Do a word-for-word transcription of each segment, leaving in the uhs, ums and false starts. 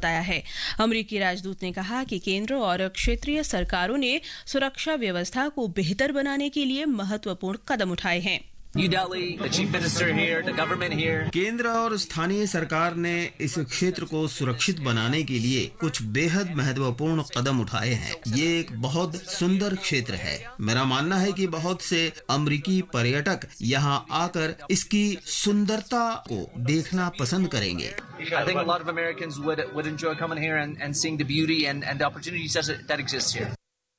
बताया है। अमेरिकी राजदूत ने कहा कि केंद्र और क्षेत्रीय सरकारों ने सुरक्षा व्यवस्था को बेहतर बनाने के लिए महत्वपूर्ण कदम उठाए हैं। New Delhi, the chief minister here, the government here. केंद्र और स्थानीय सरकार ने इस क्षेत्र को सुरक्षित बनाने के लिए कुछ बेहद महत्वपूर्ण कदम उठाए हैं। ये एक बहुत सुंदर क्षेत्र है। मेरा मानना है कि बहुत से अमेरिकी पर्यटक यहाँ आकर इसकी सुंदरता को देखना पसंद करेंगे। I think a lot of Americans would would enjoy coming here and and seeing the beauty and and the opportunities that that exist here.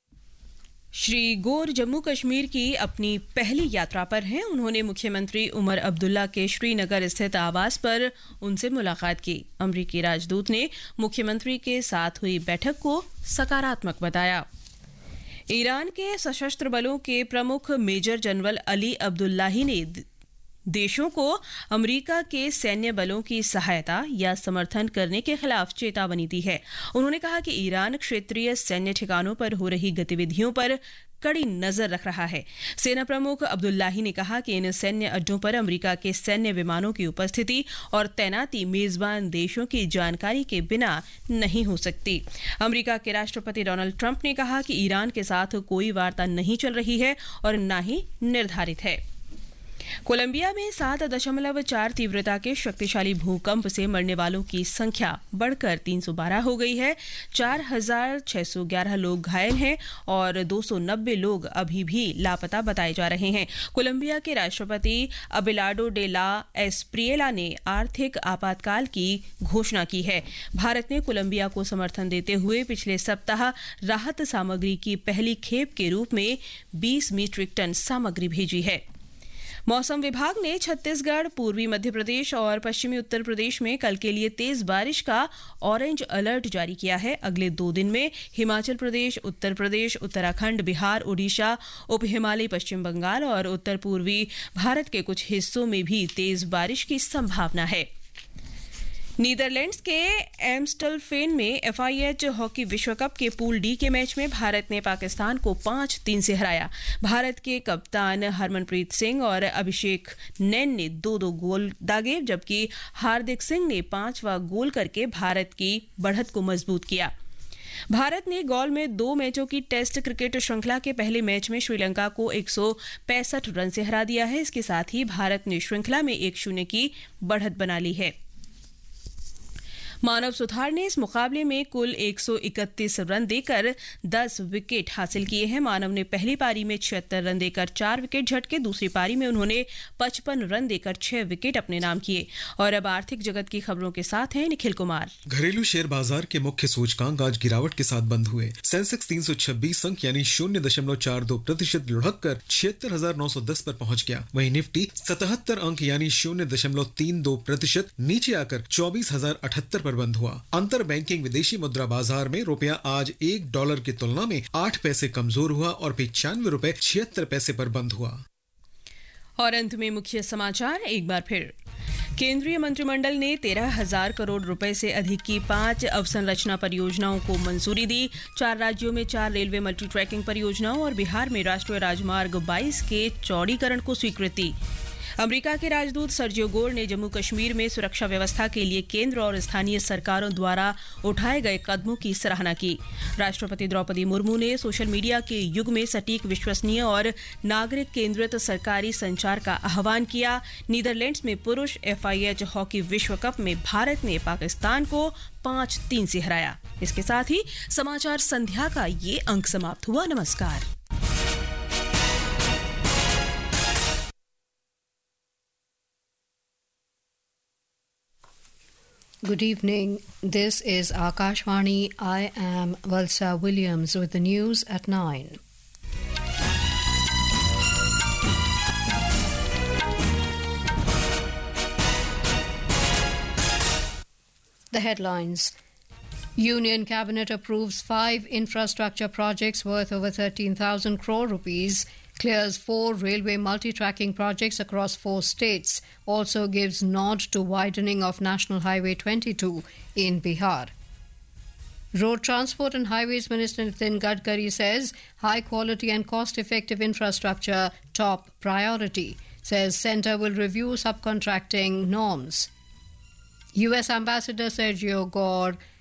Shri Gaur Jammu Kashmir की अपनी पहली यात्रा पर हैं। उन्होंने मुख्यमंत्री उमर अब्दुल्ला के श्रीनगर स्थित आवास पर उनसे मुलाकात की। अमरीकी राजदूत ने मुख्यमंत्री के साथ हुई बैठक को सकारात्मक बताया। ईरान के सशस्त्र बलों के प्रमुख मेजर जनरल अली अब्दुल्लाही ने देशों को अमेरिका के सैन्य बलों की सहायता या समर्थन करने के खिलाफ चेतावनी दी है। उन्होंने कहा कि ईरान क्षेत्रीय सैन्य ठिकानों पर हो रही गतिविधियों पर कड़ी नजर रख रहा है। सेना प्रमुख अब्दुल्लाही ने कहा कि इन सैन्य अड्डों पर अमेरिका के सैन्य विमानों की उपस्थिति और तैनाती मेजबान देशों की जानकारी के बिना नहीं हो सकती। अमेरिका के राष्ट्रपति डोनाल्ड ट्रंप ने कहा कि ईरान के साथ कोई वार्ता नहीं चल रही है और न ही निर्धारित है। कोलंबिया में सात दशमलव चार तीव्रता के शक्तिशाली भूकंप से मरने वालों की संख्या बढ़कर तीन सौ बारह हो गई है। चार हजार छह सौ ग्यारह लोग घायल हैं और दो सौ नब्बे लोग अभी भी लापता बताए जा रहे हैं। कोलंबिया के राष्ट्रपति अबेलार्डो डे ला एस्प्रिएला ने आर्थिक आपातकाल की घोषणा की है। भारत ने कोलंबिया को समर्थन देते हुए पिछले सप्ताह राहत सामग्री की पहली खेप के रूप में बीस मीट्रिक टन सामग्री भेजी है। मौसम विभाग ने छत्तीसगढ़, पूर्वी मध्य प्रदेश और पश्चिमी उत्तर प्रदेश में कल के लिए तेज बारिश का ऑरेंज अलर्ट जारी किया है। अगले दो दिन में हिमाचल प्रदेश, उत्तर प्रदेश, उत्तराखंड, बिहार, ओडिशा, उप हिमालयी पश्चिम बंगाल और उत्तर पूर्वी भारत के कुछ हिस्सों में भी तेज बारिश की संभावना है। नीदरलैंड्स के एम्स्टलफेन में एफआईएच हॉकी विश्व कप के पूल डी के मैच में भारत ने पाकिस्तान को पांच तीन से हराया। भारत के कप्तान हरमनप्रीत सिंह और अभिषेक नैन ने दो दो गोल दागे, जबकि हार्दिक सिंह ने पांचवा गोल करके भारत की बढ़त को मजबूत किया। भारत ने गॉल में दो मैचों की टेस्ट क्रिकेट श्रृंखला के पहले मैच में श्रीलंका को एक सौ पैंसठ रन से हरा दिया है। इसके साथ ही भारत ने श्रृंखला में एक शून्य की बढ़त बना ली है। मानव सुथार ने इस मुकाबले में कुल एक सौ इकतीस रन देकर दस विकेट हासिल किए हैं। मानव ने पहली पारी में छिहत्तर रन देकर चार विकेट झटके, दूसरी पारी में उन्होंने पचपन रन देकर छह विकेट अपने नाम किए। और अब आर्थिक जगत की खबरों के साथ हैं निखिल कुमार। घरेलू शेयर बाजार के मुख्य सूचकांक आज गिरावट के साथ बंद हुए। सेंसेक्स तीन सौ छब्बीस अंक यानी शून्य दशमलव चार दो प्रतिशत लुढ़क कर छिहत्तर हजार नौ सौ दस पर पहुंच गया। वहीं निफ्टी सतहत्तर अंक यानी शून्य दशमलव तीन दो प्रतिशत नीचे आकर चौबीस हजार अठहत्तर पर बंद हुआ। अंतर बैंकिंग विदेशी मुद्रा बाजार में रुपया आज एक डॉलर की तुलना में आठ पैसे कमजोर हुआ और पिचानवे रुपए छिहत्तर पैसे पर बंद हुआ। और अंत में मुख्य समाचार एक बार फिर। केंद्रीय मंत्रिमंडल ने तेरह हजार करोड़ रुपए से अधिक की पांच अवसंरचना परियोजनाओं को मंजूरी दी। चार राज्यों में चार रेलवे मल्टी ट्रैकिंग परियोजनाओं और बिहार में राष्ट्रीय राजमार्ग बाईस के चौड़ीकरण को स्वीकृति। अमेरिका के राजदूत सर्जियो गोर ने जम्मू कश्मीर में सुरक्षा व्यवस्था के लिए केंद्र और स्थानीय सरकारों द्वारा उठाए गए कदमों की सराहना की। राष्ट्रपति द्रौपदी मुर्मू ने सोशल मीडिया के युग में सटीक, विश्वसनीय और नागरिक केंद्रित सरकारी संचार का आह्वान किया। नीदरलैंड्स में पुरुष एफआईएच हॉकी विश्व कप में भारत ने पाकिस्तान को पांच तीन से हराया। इसके साथ ही समाचार संध्या का ये अंक समाप्त हुआ। नमस्कार। Good evening. This is Akashvani. I am Valsa Williams with the news at nine. The headlines. Union Cabinet approves five infrastructure projects worth over thirteen thousand crore rupees, clears four railway multi-tracking projects across four states, also gives nod to widening of National Highway twenty-two in Bihar. Road Transport and Highways Minister Nitin Gadkari says high quality and cost-effective infrastructure top priority, says Centre will review subcontracting norms. U S Ambassador Sergio Gore